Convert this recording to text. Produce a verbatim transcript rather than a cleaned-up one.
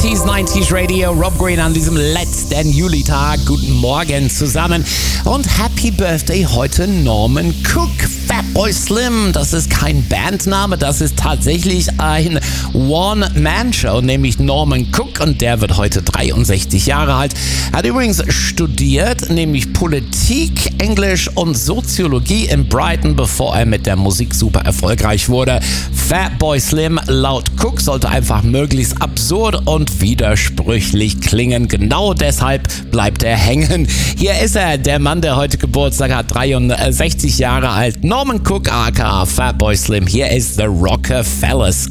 achtziger, neunziger Radio. Rob Green an diesem letzten Julitag. Guten Morgen zusammen und Happy Birthday heute Norman Cook. Fatboy Slim, das ist kein Bandname, das ist tatsächlich ein One-Man-Show, nämlich Norman Cook, und der wird heute dreiundsechzig Jahre alt. Er hat übrigens studiert, nämlich Politik, Englisch und Soziologie in Brighton, bevor er mit der Musik super erfolgreich wurde. Fatboy Slim laut Cook sollte einfach möglichst absurd und widersprüchlich klingen. Genau deshalb bleibt er hängen. Hier ist er, der Mann, der heute Geburtstag hat, dreiundsechzig Jahre alt. Norman Cook, aka Fatboy Slim. Hier ist The Rockefellers.